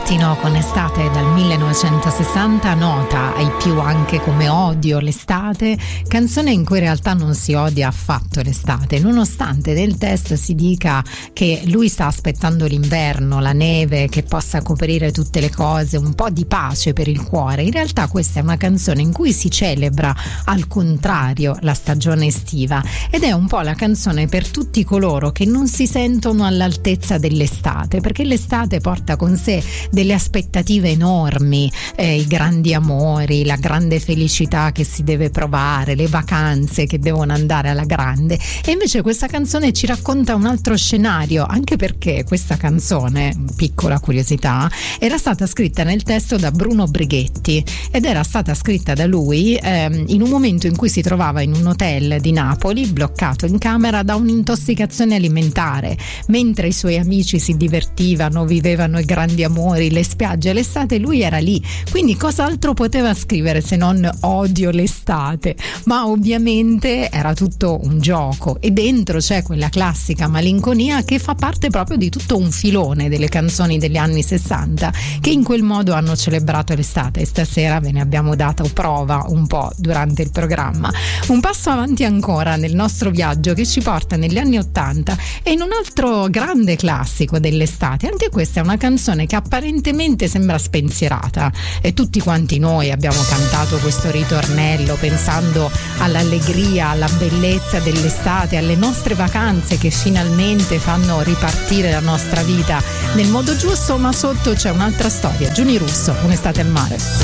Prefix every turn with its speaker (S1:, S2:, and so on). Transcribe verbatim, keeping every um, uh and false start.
S1: Martino con Estate dal millenovecentosessanta, nota ai più anche come Odio l'estate, canzone in cui in realtà non si odia affatto l'estate, nonostante nel testo si dica che lui sta aspettando l'inverno, la neve che possa coprire tutte le cose, un po' di pace per il cuore. In realtà questa è una canzone in cui si celebra al contrario la stagione estiva, ed è un po' la canzone per tutti coloro che non si sentono all'altezza dell'estate, perché l'estate porta con sé delle aspettative enormi, eh, i grandi amori, la grande felicità che si deve provare, le vacanze che devono andare alla grande. E invece questa canzone ci racconta un altro scenario, anche perché questa canzone, piccola curiosità, era stata scritta nel testo da Bruno Brighetti ed era stata scritta da lui ehm, in un momento in cui si trovava in un hotel di Napoli, bloccato in camera da un'intossicazione alimentare, mentre i suoi amici si divertivano, vivevano i grandi amori, le spiagge, l'estate, lui era lì. Quindi cos'altro poteva scrivere se non odio l'estate? Ma ovviamente era tutto un gioco, e dentro c'è quella classica malinconia che fa parte proprio di tutto un filone delle canzoni degli anni sessanta che in quel modo hanno celebrato l'estate, e stasera ve ne abbiamo dato prova un po' durante il programma. Un passo avanti ancora nel nostro viaggio che ci porta negli anni ottanta e in un altro grande classico dell'estate. Anche questa è una canzone che apparentemente sembra spensierata, e tutti quanti noi abbiamo cantato questo ritornello pensando all'allegria, alla bellezza dell'estate, alle nostre vacanze che finalmente fanno ripartire la nostra vita nel modo giusto, ma sotto c'è un'altra storia. Giuni Russo, Un'estate al mare.